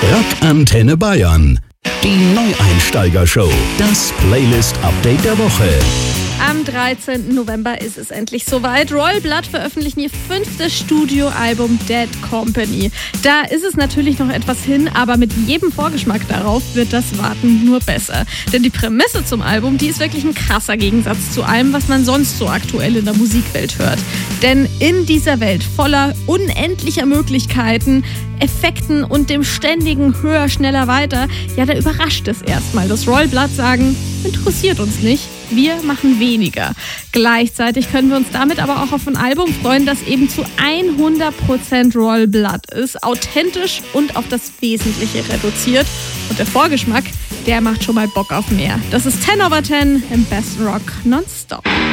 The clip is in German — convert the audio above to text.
Rock Antenne Bayern. Die Neueinsteiger-Show. Das Playlist-Update der Woche. Am 13. November ist es endlich soweit. Royal Blood veröffentlichen ihr 5. Studioalbum Dead Company. Da ist es natürlich noch etwas hin, aber mit jedem Vorgeschmack darauf wird das Warten nur besser. Denn die Prämisse zum Album, die ist wirklich ein krasser Gegensatz zu allem, was man sonst so aktuell in der Musikwelt hört. Denn in dieser Welt voller unendlicher Möglichkeiten, Effekten und dem ständigen Höher, schneller, weiter, ja, da überrascht es erstmal, dass Royal Blood sagen, interessiert uns nicht, wir machen weniger. Gleichzeitig können wir uns damit aber auch auf ein Album freuen, das eben zu 100% Royal Blood ist, authentisch und auf das Wesentliche reduziert. Und der Vorgeschmack, der macht schon mal Bock auf mehr. Das ist 10/10 im besten Rock nonstop.